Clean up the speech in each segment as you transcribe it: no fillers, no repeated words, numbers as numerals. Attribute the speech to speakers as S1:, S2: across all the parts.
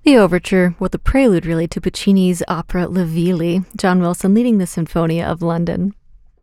S1: The overture, with the prelude really to Puccini's opera Le Villi, John Wilson leading the Sinfonia of London.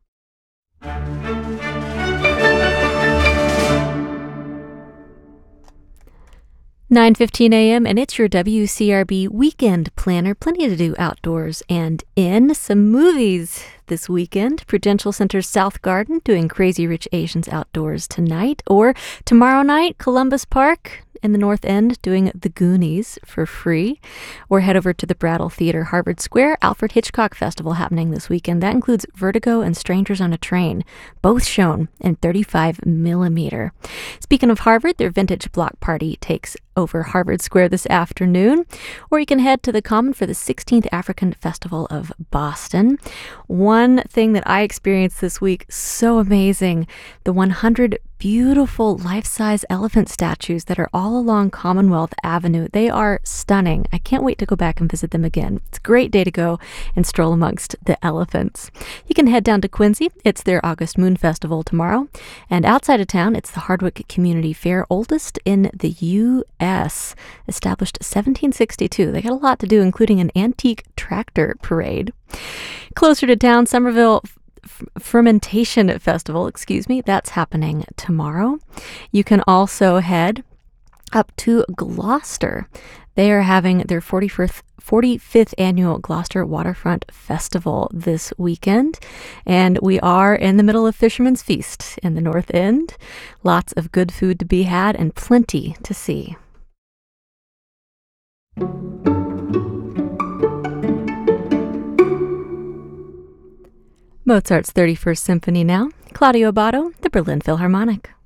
S1: 9:15 a.m. and it's your WCRB weekend planner. Plenty to do outdoors and in. Some movies this weekend. Prudential Center's South Garden doing Crazy Rich Asians outdoors tonight. Or tomorrow night, Columbus Park in the North End doing The Goonies for free. Or head over to the Brattle Theater, Harvard Square. Alfred Hitchcock Festival happening this weekend. That includes Vertigo and Strangers on a Train, both shown in 35 millimeter. Speaking of Harvard, their vintage block party takes over Harvard Square this afternoon. Or you can head to the Common for the 16th African Festival of Boston. One thing that I experienced this week, so amazing, the 100 beautiful life-size elephant statues that are all along Commonwealth Avenue. They are stunning. I can't wait to go back and visit them again. It's a great day to go and stroll amongst the elephants. You can head down to Quincy. It's their August Moon Festival tomorrow. And outside of town, it's the Hardwick Community Fair, oldest in the U.S., established 1762. They got a lot to do, including an antique tractor parade. Closer to town, Somerville Fermentation Festival, that's happening tomorrow. You can also head up to Gloucester. They are having their 45th annual Gloucester Waterfront Festival this weekend. And we are in the middle of Fisherman's Feast in the North End. Lots of good food to be had and plenty to see. Mozart's 31st Symphony now. Claudio Abbado, the Berlin Philharmonic.